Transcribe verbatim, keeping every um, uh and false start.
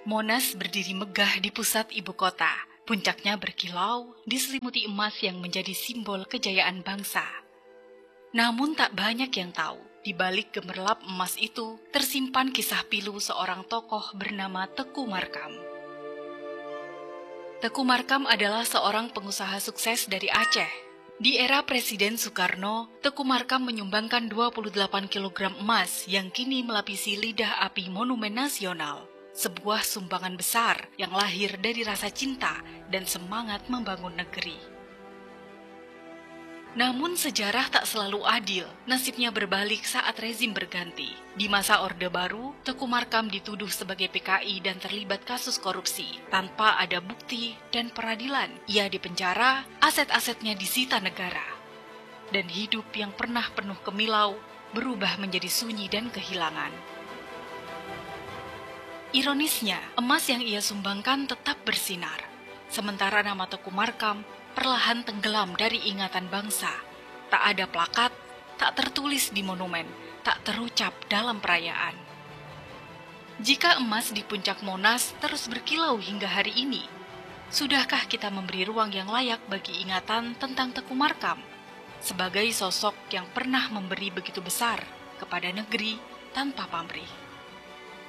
Monas berdiri megah di pusat ibu kota. Puncaknya berkilau, diselimuti emas yang menjadi simbol kejayaan bangsa. Namun tak banyak yang tahu, di balik gemerlap emas itu tersimpan kisah pilu seorang tokoh bernama Teku Markam. Teku Markam adalah seorang pengusaha sukses dari Aceh. Di era Presiden Soekarno, Teku Markam menyumbangkan dua puluh delapan kilogram emas yang kini melapisi lidah api Monumen Nasional. Sebuah sumbangan besar yang lahir dari rasa cinta dan semangat membangun negeri. Namun sejarah tak selalu adil, nasibnya berbalik saat rezim berganti. Di masa Orde Baru, Teku Markam dituduh sebagai P K I dan terlibat kasus korupsi. Tanpa ada bukti dan peradilan, ia dipenjara, aset-asetnya disita negara. Dan hidup yang pernah penuh kemilau berubah menjadi sunyi dan kehilangan. Ironisnya, emas yang ia sumbangkan tetap bersinar. Sementara nama Teku Markam perlahan tenggelam dari ingatan bangsa. Tak ada plakat, tak tertulis di monumen, tak terucap dalam perayaan. Jika emas di puncak Monas terus berkilau hingga hari ini, sudahkah kita memberi ruang yang layak bagi ingatan tentang Teku Markam sebagai sosok yang pernah memberi begitu besar kepada negeri tanpa pamrih?